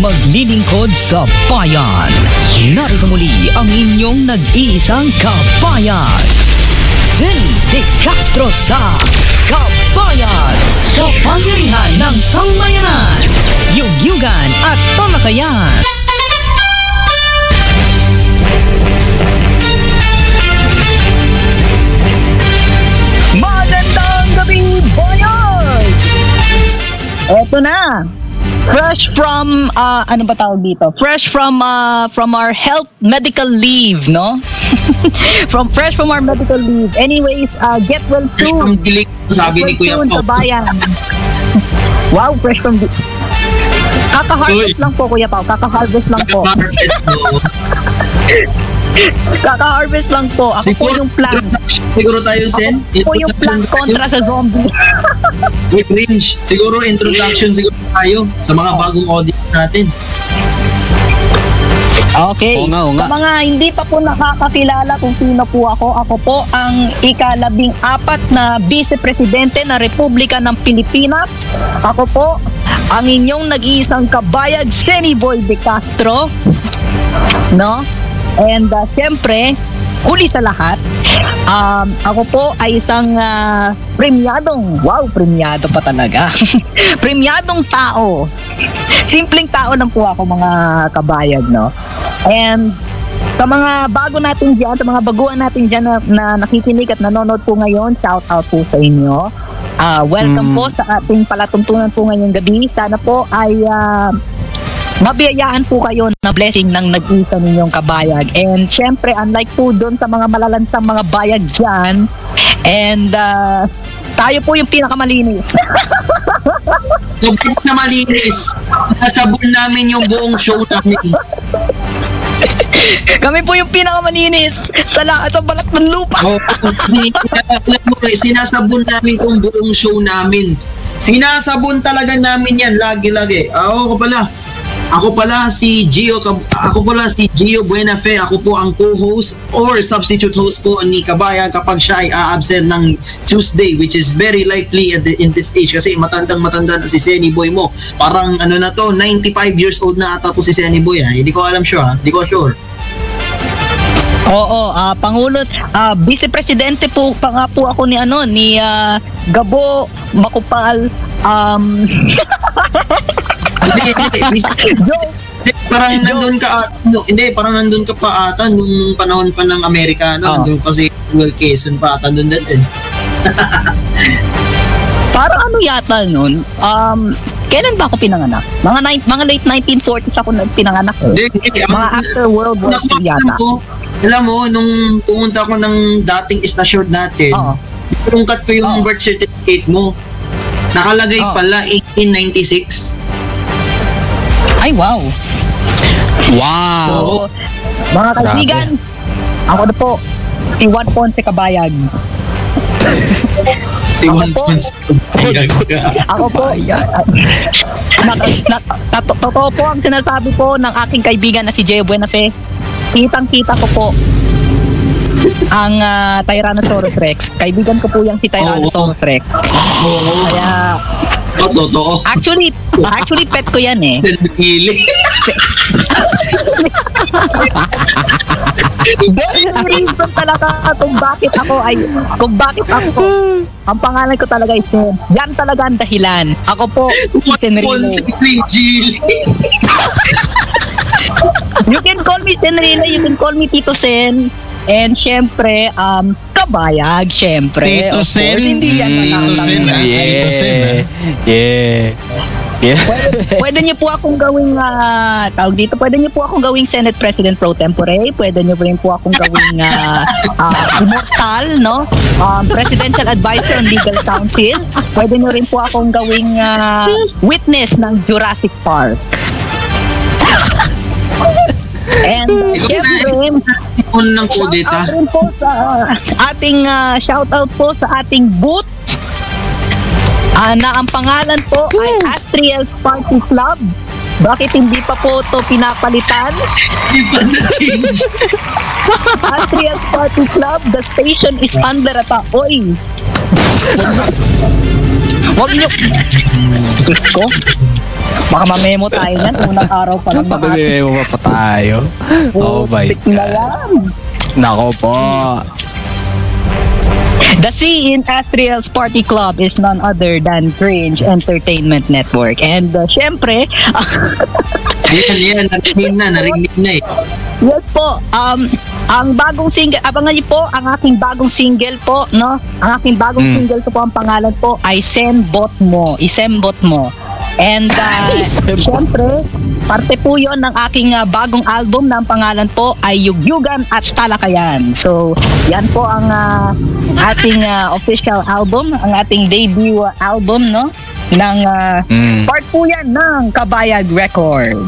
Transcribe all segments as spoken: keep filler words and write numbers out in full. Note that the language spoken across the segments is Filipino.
maglilingkod sa bayan. Narito muli ang inyong nag-iisang kabayan, Zenny De Castro sa Kabayan, kapangyarihan ng sambayanan, yugyugan at talakayan. Magandang gabing bayan! Eto na! Fresh from, uh, ano ba tawag dito? Fresh from, uh, from our health medical leave, no? from fresh from our medical leave. Anyways, uh, get well Fresh soon. from dilig, sabi ni Kuya Soon, Pao. kabayan. Wow, fresh from di- Kaka-harvest Uy. lang po, Kuya Pao. Kaka-harvest lang po. Kaka-harvest mo. Kaka-harvest lang po. Ako po yung plant. Siguro tayo, Sen? Ako po yung plant kontra sa zombie. With range. Siguro introduction siguro tayo sa mga bagong audience natin. Okay. Oo nga, oo nga. Sa mga hindi pa po nakakakilala kung sino po ako, ako po ang ikalabing apat na Vice Presidente ng Republika ng Pilipinas. Ako po ang inyong nag-iisang kabayag, Zenny Boy De Castro. No? And uh, siyempre, huli sa lahat, um, ako po ay isang uh, premyadong, wow, premyado pa talaga. Premyadong tao. Simpleng tao lang po ako, mga kabayag, no? And sa mga bago natin dyan, sa mga baguhan natin dyan na, na nakikinig at nanonood po ngayon, shout out po sa inyo. Uh, welcome Mm. po sa ating palatuntunan po ngayong gabi. Sana po ay uh, mabiyayaan po kayo ng blessing ng nag-isa ninyong kabayag. And syempre, unlike po doon sa mga malalansang mga bayag dyan, and uh, tayo po yung pinakamalinis. Kapag sa malinis, nasabon namin yung buong show namin. Kami po yung pinakamalinis sa lahat ng balat ng lupa. Oo, kasi, alam mo, eh, sinasabon namin yung buong show namin. Sinasabon talaga namin yan, lagi-lagi. Ah, Oo, ako pala. Ako pala si Gio, Kab- ako pala si Gio Buenafe. Ako po ang co-host or substitute host po ni Kabayan kapag siya ay a-absent ng Tuesday, which is very likely at the, in this age kasi matandang matanda na si Zenny Boy mo. Parang ano na to, ninety-five years old na ata to si Zenny Boy ha. Hindi ko alam sure ha. Hindi ko sure. Oo, ah Pangulo, ah Vice Presidente po pa nga po ako ni ano ni ah, Gabo Makupal um Hindi, hindi. Joke. Hindi, parang nandun ka at- no, hindi, parang nandun ka pa ata nung panahon pa ng Amerikano. Oo. Nandun pa si Will Quezon pa ata nandun din. Parang ano yata nun? Um kailan ba ako pinanganak? Mga nine, mga late nineteen forties ako nag pinanganak. Eh. Hindi, hindi. Ang- Mga after World War Naku, Two yata. alam ko, alam mo, nung pumunta ko ng dating istasyon natin, Oo. tungkat ko yung Oo. birth certificate mo. Nakalagay Oo. pala eighteen ninety-six. Ay, wow. Wow! So, mga kaibigan, ako na po, si Juan Ponce Kabayag. Si Ako Juan po. Ponce. Ako po, na, na, na, to- totoo po ang sinasabi po ng aking kaibigan na si Jay Buenafe. Kitang-kita ko po ang ah, Tyrannosaurus Rex. Kaibigan ko po yung si Tyrannosaurus Rex. Oo. Kaya, Oh, totoo. actually, actually pet ko yan eh. Sendili. There is reason talaga kung bakit ako ay, kung bakit ako, ang pangalan ko talaga is Sen. Yan talaga ang dahilan. Ako po, si Senrino. Ponce Gili. You can call me Senrino, you can call me Tito Sen. And syempre, um, kabayag, syempre. Tito Of course, Sen. hindi yan Tito matatanggi. Sen, ah. Tito Sen, ah. Yeah. Yeah. Pwede, pwede niyo po akong gawing, ah, tawag dito, pwede niyo po akong gawing Senate President Pro Tempore, pwede niyo rin po akong gawing ah, ah, immortal, no? Um, Presidential Advisor on Legal Counsel, pwede niyo rin po akong gawing ah, witness ng Jurassic Park. And uh, syempre, Ipon ng shout kudeta. out rin po sa ating uh, shout out po sa ating booth ah, na ang pangalan po ay Astriel's Party Club. Bakit hindi pa po ito pinapalitan? Di pa na-change. Astriel's Party Club, the station is under attack. Oy! Huwag niyo. Ko? Baka mamemo tayo yan, unang araw pa lang. Pabibigay mo pa tayo. Oh my Putik na God. yan. Nako po. The C in Astriel's Party Club is none other than Cringe Entertainment Network. And uh, syempre, Yan, yan, narinig na, narinig na eh. yes po, um, ang bagong single, abangan niyo po ang aking bagong single po, no? Ang aking bagong Mm. single ko po, ang pangalan po ay Sembot Mo, Isembot Mo. And uh, Isembot. syempre, parte po yon ng aking uh, bagong album na ang pangalan po ay Yugyugan at Talakayan. So, yan po ang uh, ating uh, official album, ang ating debut uh, album, no? Ng uh, Mm. part po yan ng Kabayag Records.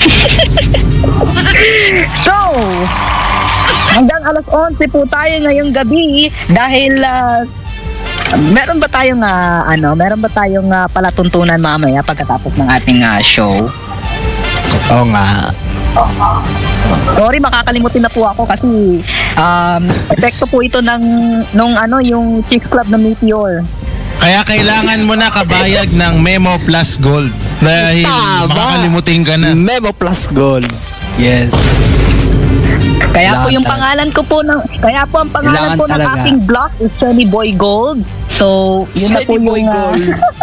So, hanggang alas onse po tayo ngayong gabi dahil uh, meron ba tayong uh, ano, meron ba tayong uh, palatuntunan mamaya pagkatapos ng ating uh, show? Oo nga. Sorry, makakalimutin na po ako kasi um, epekto po ito ng nung ano, yung Chicks Club na Meteor. Kaya kailangan mo na kabayag ng Memo Plus Gold dahil Tama. makakalimutin ka na. Memo Plus Gold. Yes. Kaya po Kailangan yung talaga. pangalan ko po ng kaya po ang pangalan Kailangan po ng talaga. aking block is Sunny Boy Gold. So, yun na po Sunny Boy yung uh, Gold.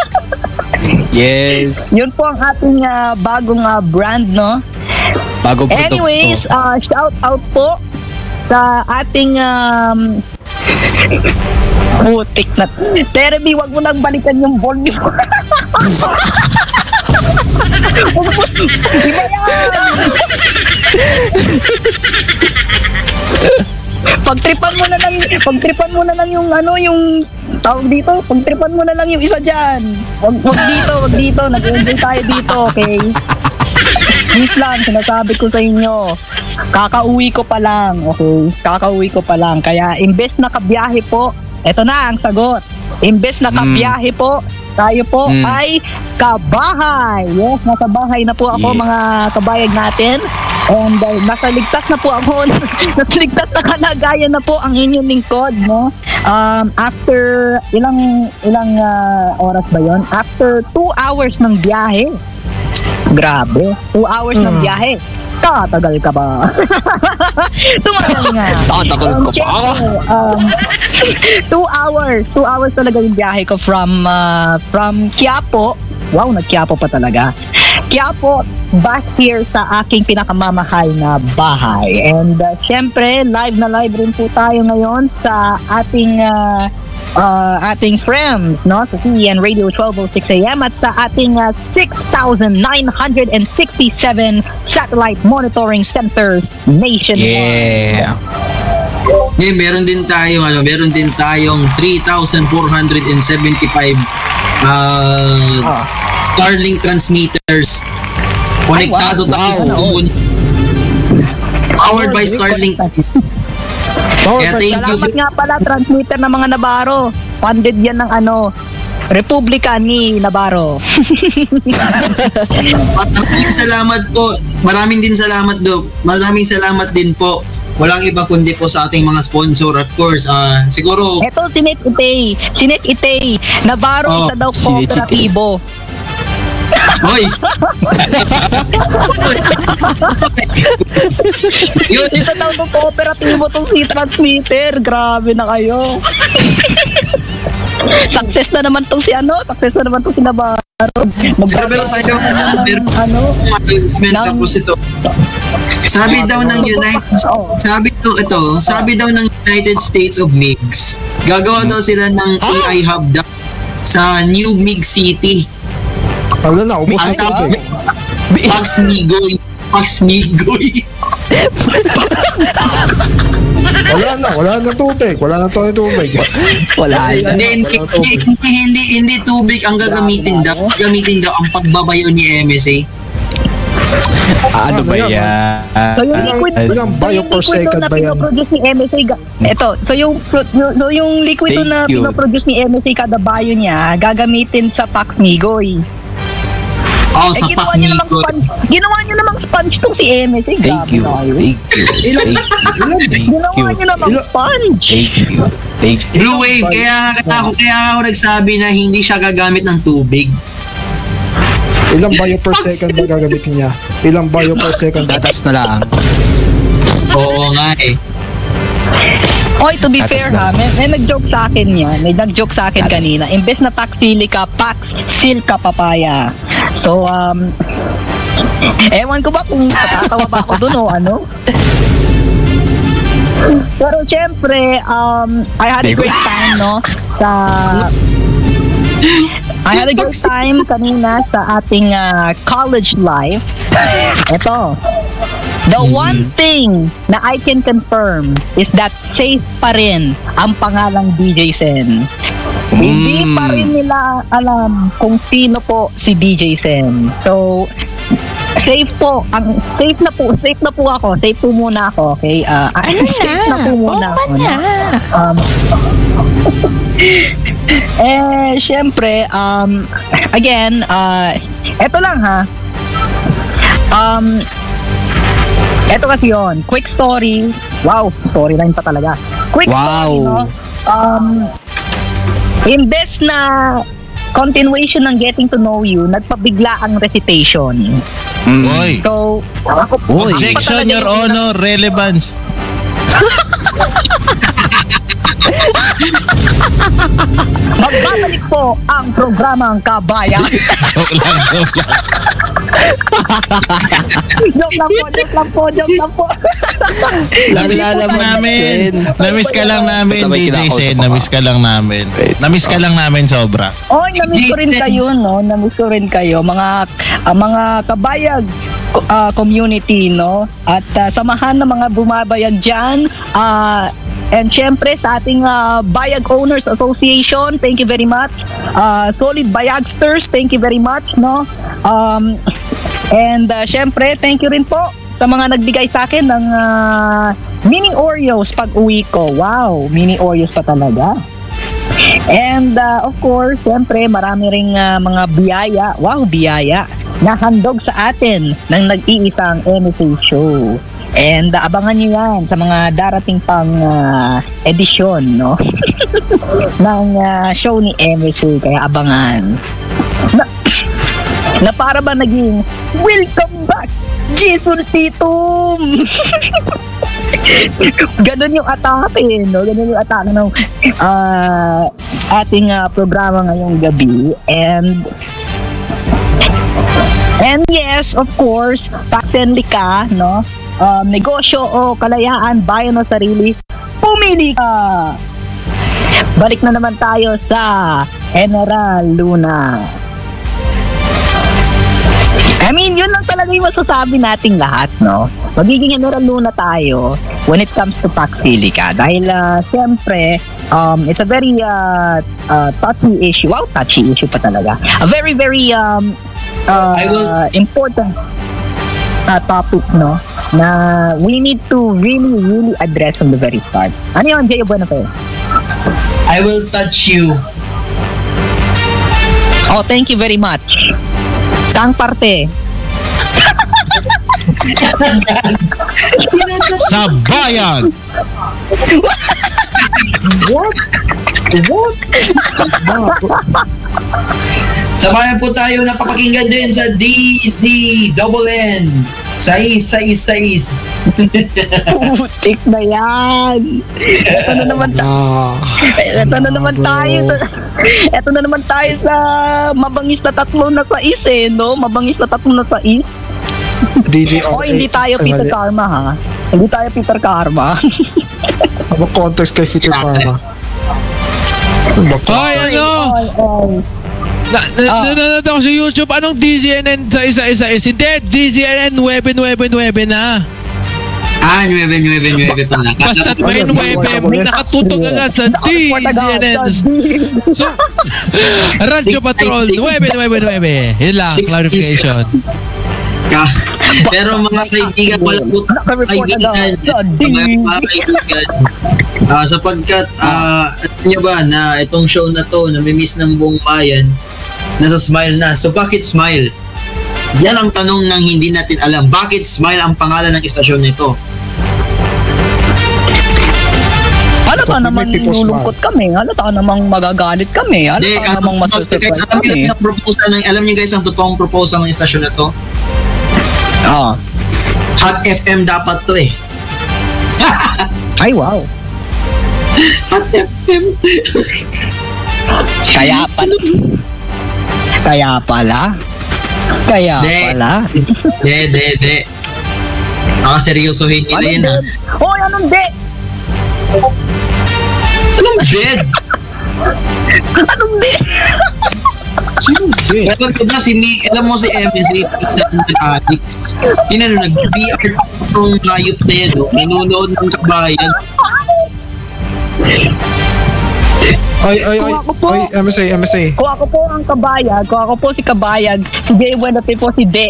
Yes. yun po ang ating uh, bagong uh, brand, no? Bago produkto. Anyways, uh, shout out po sa ating um, putik na. Teremy, wag mo nang balikan yung volume. Iba yan! Pagtripan mo na lang, pagtripan mo na lang yung ano, yung tawag dito, pagtripan mo na lang yung isa diyan. Wag, wag dito, wag dito, nag-enjoy tayo dito, okay? Please lang, sinasabi ko sa inyo, kakauwi ko pa lang, okay? Kakauwi ko pa lang, kaya imbes na kabiyahe po, eto na ang sagot. Imbes na kabiyahe po, tayo po Mm. ay kabahay. Yes, nasa bahay na po ako, Yeah. mga kabayag natin. And uh, nasa ligtas na po ako, nasa ligtas na kalagayan na po ang inyong lingkod, no? Um, after ilang ilang uh, oras ba yon? After two hours ng biyahe. Grabe, two hours ng biyahe. Tatagal ka ba? Tumagal nga. Tatagal Um, ka ba? syempre, um, two hours. Two hours talaga yung biyahe ko from uh, from Quiapo. Wow, nag-Quiapo pa talaga. Quiapo, back here sa aking pinakamamahal na bahay. And uh, syempre, live na live rin po tayo ngayon sa ating uh, uh, ating friends, no? Sa C N Radio twelve oh six A M at sa ating uh, six thousand nine hundred sixty-seven satellite monitoring centers nationwide. Yeah. Eh, meron din tayo, ano, meron din tayong three thousand four hundred seventy-five uh, Ah. Starlink transmitters konektado Ay, wow. tayo sa Wow. moon. Powered by Starlink. Kaya thank you. Salamat nga pala, transmitter ng mga Navarro. Funded yan ng ano, Republika ni Navarro. At maraming salamat po. Maraming din salamat do. Maraming salamat din po. Walang iba kundi po sa ating mga sponsor. Of course, ah siguro Eto, si Nick Itay. Si Nick Itay. Navarro, Oh, isa daw si Nick Itay. kooperatibo. Hoy! Yun, Isa daw ng kooperatibo tong si transmitter. Grabe na kayo. Success na naman tong si ano. Success na naman tong si Navarro. Sabi lang tayo, Ng, ano. announcement Nang- tapos ito. Sabi daw ng United Oo. Sabi daw ito, sabi daw ng United States of M I G S. Gagawa daw sila ng A I hub daw sa New M I G City. Wala na, ubos Ang na tubig. tawag, Pax Migoy. Pax Migoy. Wala na, wala na tubig. Wala na to tubig. Wala Ay, yan. Hindi, hindi, hindi, hindi, hindi tubig ang gagamitin daw. Gagamitin daw ang pagbabayo ni M S A. Ah, ano Ano ba yan? yan? So yung liquid, Ay, Ilang so bio yung per liquid second na ba yan? pinoproduce ni M S A, ga- eto, so yung, pro- yung- so yung liquid Thank na you. pinoproduce ni M S A kada bio niya, gagamitin sa Pax Migoy. Oo, Eh, sa ginawa Pax niya namang Migoy. sponge, ginawa niya namang sponge tong si M S A. Thank Grabe you. na kayo. Thank you. Thank you. Thank Ginawa you. niya namang Ilan- sponge. Thank you. Thank you. Blue Wave, kaya, kaya ako kaya ako nagsabi na hindi siya gagamit ng tubig. Ilang bio per second ba gagamitin niya? Ilang bio per second ba? Datas na lang. Oo nga eh. Oy, to be Atas fair na. ha, may, may nag-joke sa akin yan. May nag-joke sa akin Atas. kanina. Imbes na Paxilica, Paxilca papaya. So, um, ewan ko ba kung patatawa ba ako dun o ano? Pero syempre, um, I had a great time, no? Sa... I had a great time kanina sa ating uh, college life. Ito. The one thing na I can confirm is that safe pa rin ang pangalang D J Sen. Hindi pa rin nila alam kung sino po si D J Sen. So, safe po. Ang safe na po. Safe na po ako. Safe po muna ako. Okay? Uh, ano safe na po muna ako. No? Um, eh, syempre, um, again, uh, eto lang ha. Um, eto kasi yun. Quick story. Wow, storyline pa talaga. Quick Wow. story, no? Um, imbes na continuation ng Getting to Know You, nagpabigla ang recitation. Mm. Oy. So, ako po. Uy. Objection, Your Honor. Relevance. Magbabalik po ang programang Kabayan. Joke lang, joke lang. Joke lang po, joke lang po, joke lang po. Namiss Naalala ka mo, namin. Sen. Namiss ka lang namin, Basta may D J kinakausap Sen. ako. Namiss ka lang namin. Namiss ka lang namin sobra. Oy, namiss ko rin kayo, no? Namiss ko rin kayo, mga ah, mga kabayag ah, community, no? At ah, samahan ng mga bumabayag dyan. Ah, and syempre sa ating ah, Bayag Owners Association, thank you very much. Ah, Solid Bayagsters, thank you very much, no? Um, and ah, syempre, thank you rin po sa mga nagbigay sa akin ng ah, mini Oreos pag uwi ko. Wow, mini Oreos pa talaga. And uh, of course, siyempre marami ring uh, mga biyaya, wow, biyaya, na handog sa atin ng nag-iisang M S A show. And uh, abangan nyo yan sa mga darating pang uh, edisyon, no? ng uh, show ni M S A, kaya abangan. Na, na para ba naging, welcome back, Jason Titum! Ganon yung atake, no? Ganon yung atake ng ah, ating ah, programa ngayong gabi. And and yes, of course, Paxenli ka, no? Um, negosyo o kalayaan, bayan o sarili, pumili ka! Balik na naman tayo sa General Luna. I mean, yun lang talaga yung masasabi nating lahat, no? Magiging General Luna tayo when it comes to Paxilica. Dahil, uh, siyempre, um, it's a very uh, uh, touchy issue. Wow, touchy issue pa talaga. A very, very um, uh, I will- important uh, topic, no? Na we need to really, really address from the very start. Ano yun, Jay Buenafe? I will touch you. Oh, thank you very much. Saang parte? Sa bayan! What? What? Sabayan po tayo napapakinggan din sa D Z Double N. Sais, sais, sais. Putik na yan. Ito na naman tayo. Ah, Ito na naman bro. tayo. sa- Ito na naman tayo sa mabangis na tatlo na sa is eh, no? Mabangis na tatlo na sa is. D J O, hindi tayo Peter Karma, ha? Hindi tayo Peter Karma. Ano context kay Peter Karma? Ano ba to? Hoy, ano? Oy, oy. Na, na, Ah. nanonood ako sa YouTube. Anong D Z N N sa isa-isa is? Hindi, D Z N N nine nine nine na. Ah, nueve, nueve, nueve pala. Basta't may Ano, nine, may nakatutok agad sa D Z N N. So, Radyo Patrol Six, nine nine nine. Yun lang, Six, clarification. Ka- Pero mga kaibigan, wala po Naka-report kaibigan. agad sa D. Mga mga kaibigan. Ah, sapagkat, ah, alam niyo ba na itong show na to, namimiss ng buong bayan, nasa Smile na. So, bakit Smile? Yan ang tanong ng hindi natin alam. Bakit Smile ang pangalan ng istasyon nito? Halata Because we naman make people nilulungkot kami. Halata namang magagalit kami. Halata Hindi, ano, namang guys, masusurprise alam niyo kami. guys ang proposal ng, alam niyo guys ang totoong proposal ng istasyon na to? Ah. Hot F M dapat to eh. Ay, wow. Hot F M. Kaya pala. Kaya pala. Kaya De. pala. De, de, de. Nakaseryosohin nila Anong yan ha. dead? Hoy, anong dead? Anong dead? Anong dead? Sino din? Alam mo ba si Mi, alam mo si M S, si Alexander Alex. Yun ano, nag-V R itong hayop na yan, oh. Nanonood ng kabayan. Ay, ay, ay. Kung ako po- Ay, M S A, M S A. Kung ako po ang kabayag, kung ako po si kabayag, si Jay Buenote po si De.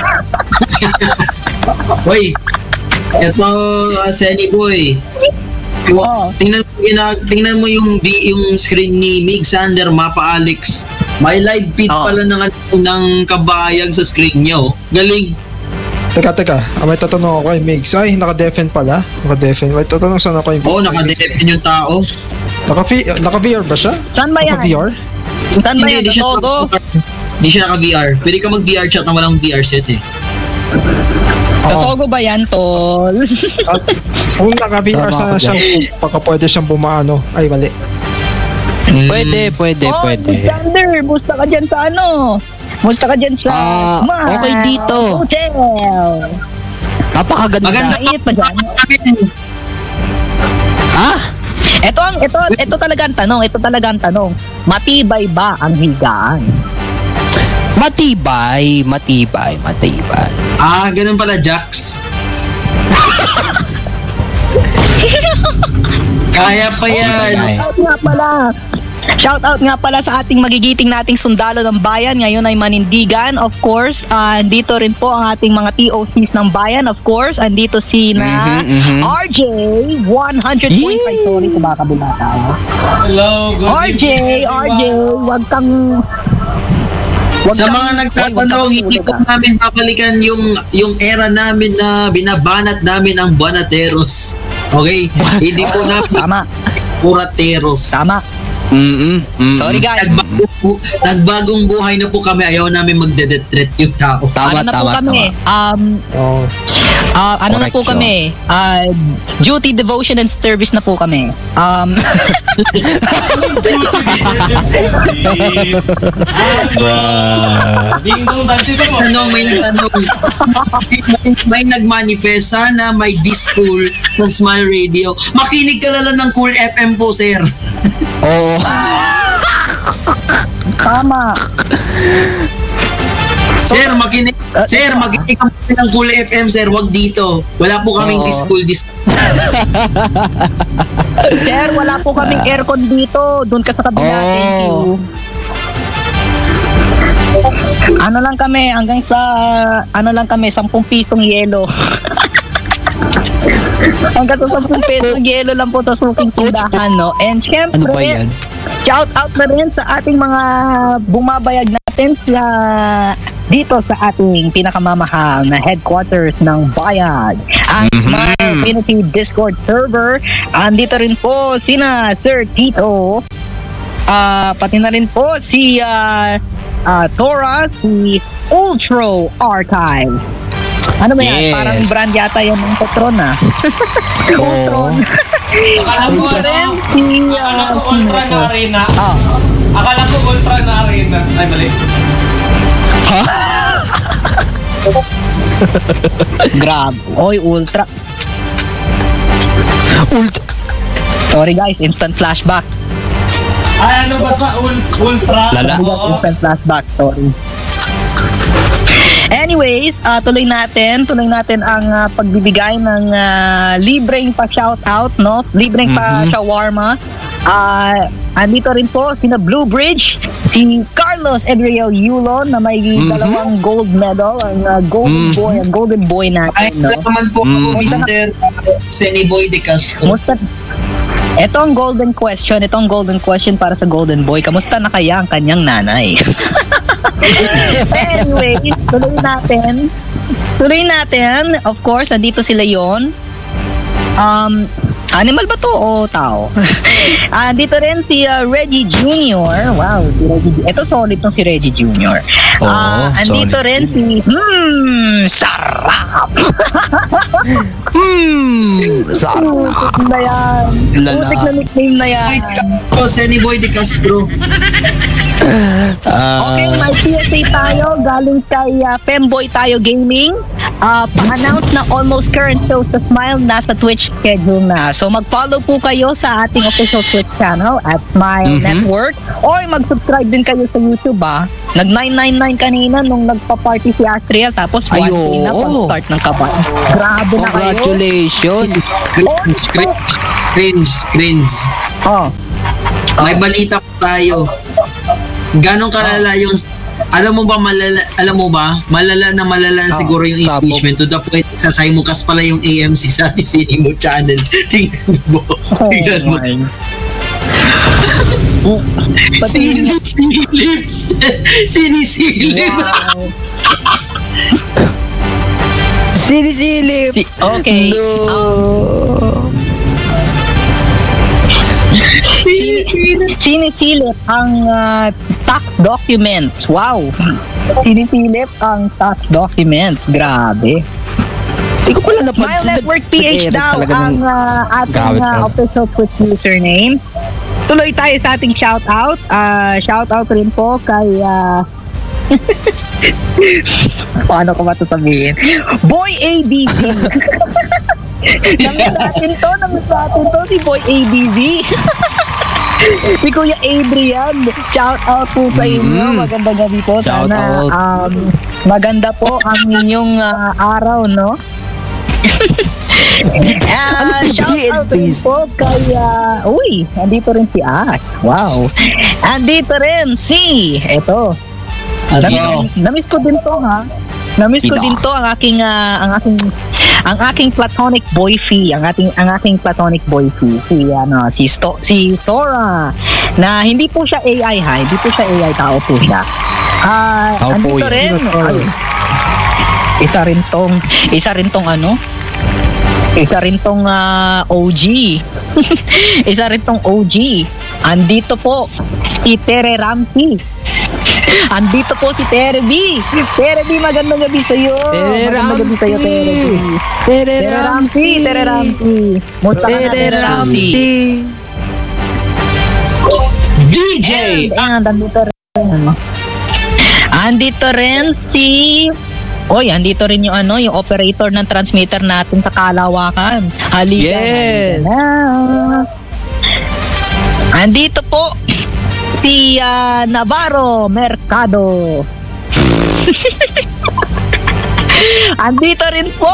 Hoy, eto, uh, Senny Boy. Oo. Tingnan, tingnan, tingnan mo yung, vi- yung screen ni Mig Sander, Mapa Alex. May live feed Oo. pala ng, ng kabayag sa screen niyo. Galing. Teka, teka. Ah, may tatanong ako kay Migs. Ay, naka-defen pala. Naka-defen. May tatanong sana ako kay Migs. Oo, oh, naka-defend yung tao. Naka-V- Naka-V R ba siya? Saan ba yan? Naka-V R? Saan ba yan? di siya Togo? Hindi siya naka-V R. Pwede ka mag-V R chat na walang V R set eh. Oo. Togo ba yan, tol? At kung naka-V R Tama sana ako siya, baka pwede siyang bumaano. Ay, mali. Pwede, pwede, Oh, pwede. Alexander, musta ka dyan sa ano? Musta ka dyan sa Ah, Smile okay dito. Hotel. Napakaganda. Maganda. Mainit pa dyan. Ha? Ito ang ito ito talaga ang tanong, ito talaga ang tanong. Matibay ba ang higaan? Matibay, matibay, matibay. Ah, ganun pala, Jax. Kaya pa yan. Ay. Shout nga pala. Shout out nga pala sa ating magigiting nating sundalo ng bayan. Ngayon ay manindigan, of course. Ah, andito rin po ang ating mga T O Cs ng bayan, of course. Andito si na Mhm, mhm. R J one hundred point five. Yee! Sorry, kumakabulata ako. Hello, good R J, evening, R J, everyone. wag kang... wag Sa kang- mga wag- wag nagtatanong, kang hindi po tulog, ah. namin babalikan yung yung era namin na binabanat namin ang Buanateros. Okay? Hindi po namin Tama, Purateros. tama. Mm-mm, mm-mm. Sorry guys. Nagbagong, bu- nagbagong buhay na po kami. Ayaw namin magdedetret yung tao. Tama, ano na po tama, kami? tama. Um, Oh. ah, ano na po Correction. kami? Ah, duty, devotion, and service na po kami. Um, Ding dong, dante ko po. Ano, may nagtanong, may, may nagmanifest, sana may discool sa Smile Radio. Makinig ka lang ng Cool F M po, sir. Oo. tama. Sir, makinig, sir, makinig ka muna ng Cool F M, sir. Wag dito. Wala po kaming Oo. discool. Dis- Sir, wala po kaming aircon dito. Doon ka sa kabila. Oh. Thank you. Ano lang kami, hanggang sa, ano lang kami, sampung pisong yelo. Hanggang sa sampung pisong yelo lang po sa suking tindahan, no? And syempre, Ano ba yan? shout out na rin sa ating mga bumabayag natin sa dito sa ating pinakamamahal na headquarters ng Bayad, ang Mhm. Smile Infinity Discord server. Andito rin po sina Sir Tito, ah pati na rin po si ah, ah, Tora, si Ultro Archives. Ano ba yan? Yes. Parang brand yata yan ng Petron, ah. Ultron. Akala ko Ultra rin ano, si akala ah, ko sino ultra to? na arena. Ah. Akala ko ultra na arena. Ay, mali. Grab. Oy, Ultra. Ult. Sorry guys, instant flashback. Ay, ano ba sa ul- ultra? Lala. Sorry guys, Oo. instant flashback. Sorry. Anyways, ah, tuloy natin, tuloy natin ang ah, pagbibigay ng ah, libreng pa-shoutout, no? Libreng Mhm. pa-shawarma. Ah, andito rin po sina Blue Bridge, si Carlos Edriel Yulon na may Mhm. dalawang gold medal, ang ah, golden Mhm. boy, ang golden boy Ay, natin, no? naman po ako, Mm. Mister Senny Boy de Castro. Kamusta? Ito ang golden question, ito ang golden question para sa golden boy. Kamusta na kaya ang kanyang nanay? Anyway, tuloy natin. Tuloy natin. Of course, andito sila yon. Um, Animal ba to o tao? Ah, dito rin si uh, Reggie Junior Wow, si Reggie. Ito solid tong si Reggie Junior Oo, Ah, andito solid rin si hmm, sarap. Hmm, sarap. Putik na yan. Lala. Putik na nickname na yan. Boy De Castro, Senny Boy De Castro. Ah, Okay, may P S A tayo galing kay uh, Femboy Tayo Gaming. Uh, pa-announce na almost current shows sa Smile nasa Twitch schedule na. So mag-follow po kayo sa ating official Twitch channel at Smile Mhm. Network. O mag-subscribe din kayo sa YouTube ah. Nag nine nine nine kanina nung nagpa-party si Astriel tapos one Ay, K na oo. pag-start ng kaban. Grabe na kayo. congratulations. Cringe, cringe, cringe, cringe. Oh. May balita po tayo. Ganon kalala yung alam mo ba malala alam mo ba malala na malala Oh, siguro yung tapos. impeachment to the point sa Simukas pala yung A M C sa Sinimo channel. Tingnan mo. Oh Tingnan mo. my. Pati Sinisilip. Sinisilip. wow. Sinisilip. Si- okay. No. Sinisilip. Sinisilip ang uh, tax documents. Wow. Sinisilip ang tax documents. Grabe. Hindi ko pala Smile napansin. Network P H Nag-edit daw talaga ang ng- uh, ating Grabe uh, talaga. official Twitch username. Tuloy tayo sa ating shoutout. Uh, shoutout rin po kay... Uh, paano ko ba ito sabihin? Boy A B V. Namiss natin to, namiss natin to si Boy A B V. Si Kuya Adrian, shout out po sa inyo. Mm. Magandang gabi po. Shout Sana out. um, maganda po ang inyong uh, araw, no? Ah, Ano shout sabihin, out rin please? po kay uh, uy, andito rin si Ash. Wow. Andito rin si eto. Namiss, namiss ko din to ha. Namiss ko Ito. din to ang aking ah, ang aking ang aking platonic boyfie, ang ating ang aking platonic boyfie si ano si Sto, si Sora na hindi po siya A I ha, hindi po siya A I, tao po siya. Ah, Tao po andito yan. rin. Ay, isa rin tong isa rin tong ano? Isa rin tong ah, O G. Isa rin tong O G. Andito po si Tere Ramsey. Andito po si Tere B. Tere B, magandang gabi sa iyo. Tere Magandang gabi sa iyo, Tere B. Tere Tere Ramsey, Tere Ramsey. Musta ka na, Tere Ramsey. D J. And, and andito rin. Andito rin si Oy, andito rin yung ano, yung operator ng transmitter natin sa Kalawakan. Halika. Yes. halika na. Andito po si ah, Navarro Mercado. Andito rin po.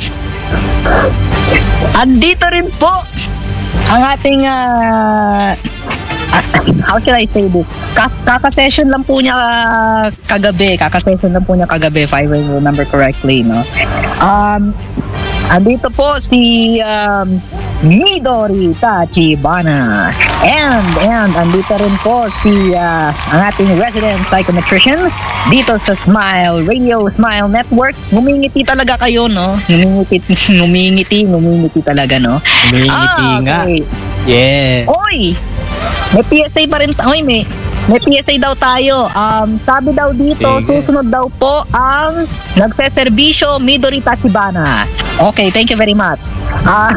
Andito rin po ang ating ah, ah, how should I say this? Ka- kaka-session lang po niya ah, kagabi. Kaka-session lang po niya kagabi, if I remember correctly, no? Um, andito po si um, Midori Tachibana. And, and, andito rin po si ah, ang ating resident psychometrician dito sa Smile Radio, Smile Network. Ngumingiti talaga kayo, no? Ngumingiti, ngumingiti, ngumingiti talaga, no? Ngumingiti nga. okay. Yeah. Oy! May P S A pa rin. Oy, may, may P S A daw tayo. Um, sabi daw dito, Sige. susunod daw po ang nagseserbisyo Midori Tachibana. Okay, thank you very much. Ah...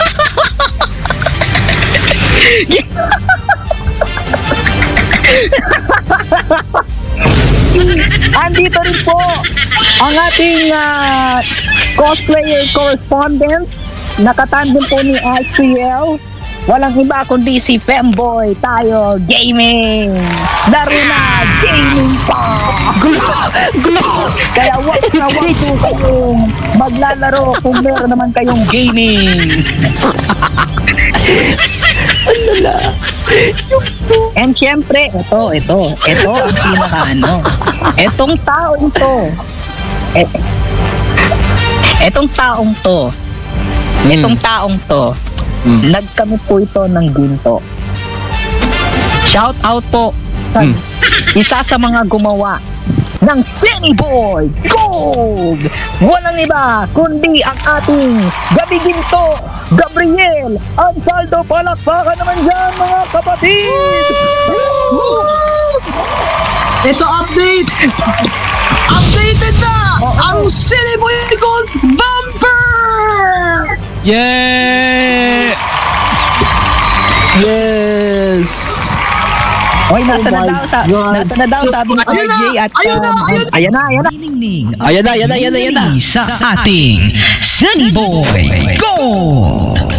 Andito rin po ang ating ah, cosplayer correspondent. Nakatandem po ni Astriel. Walang iba kundi si Femboy Tayo Gaming. Laro na gaming pa. Gulo! Gulo! Kaya wag na wag po kayong maglalaro kung meron naman kayong gaming. And syempre, ito, ito, ito ang pinaka ano. Etong taong to. Et, etong taong to. Etong taong to. Mm. Nagkamit po ito ng ginto. Shout out po sa Mm. isa sa mga gumawa ng Sunny Boy Gold. Walang iba kundi ang ating Gabi Ginto, Gabriel Ansaldo. Palakpakan naman dyan mga kapatid. Ito update! Updated na! Ang Sunny Boy Gold Bumper! Yeah! Yes! Oy, nasa na my daw, sa, God. nasa na daw, sabi ni Ayun na, R J at ayun na, um, ayun na. ayan na, ayan na. Ayan na, ayan na, ayan na, ayan na. Sa ating Sunny Boy Gold.